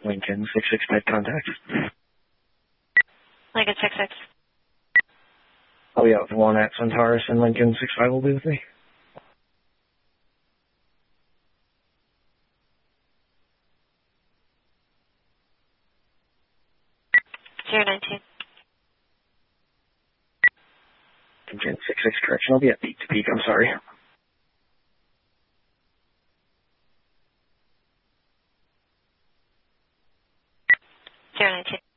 Lincoln 665 contact. Lincoln 66. Oh yeah, 1 at Centaurus and Lincoln 65 will be with me. 019. Lincoln 66 correction, I'll be at peak to peak, I'm sorry. 019.